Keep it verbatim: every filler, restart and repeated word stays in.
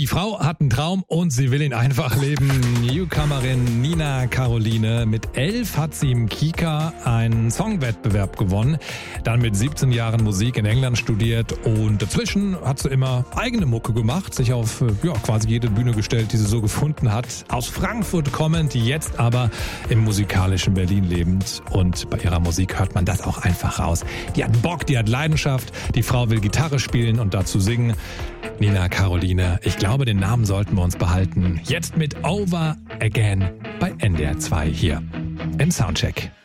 Frau hat einen Traum und sie will ihn einfach leben. Newcomerin Nina Caroline. Mit elf hat sie im Kika einen Songwettbewerb gewonnen. Dann mit siebzehn Jahren Musik in England studiert und dazwischen hat sie immer eigene Mucke gemacht, sich auf ja, quasi jede Bühne gestellt, die sie so gefunden hat. Aus Frankfurt kommend, jetzt aber im musikalischen Berlin lebend. Und bei ihrer Musik hört man das auch einfach raus. Die hat Bock, die hat Leidenschaft. Die Frau will Gitarre spielen und dazu singen. Nina Caroline, ich glaube, den Namen sollten wir uns behalten. Jetzt mit Over Again bei N D R zwei hier im Soundcheck.